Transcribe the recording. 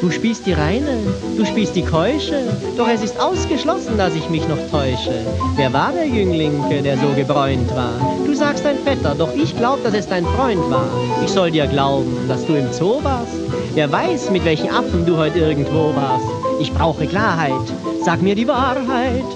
Du spielst die Reine, du spielst die Keusche, doch es ist ausgeschlossen, dass ich mich noch täusche. Wer war der Jüngling, der so gebräunt war? Du sagst ein Vetter, doch ich glaub, dass es dein Freund war. Ich soll dir glauben, dass du im Zoo warst? Wer weiß, mit welchen Affen du heute irgendwo warst? Ich brauche Klarheit, sag mir die Wahrheit.